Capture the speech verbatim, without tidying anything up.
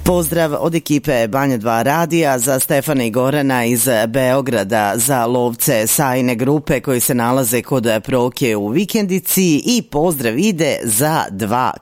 Pozdrav od ekipe Banja dva radija za Stefana i Gorana iz Beograda, za lovce Sajine grupe koji se nalaze kod Proke u Vikendici i pozdrav ide za dva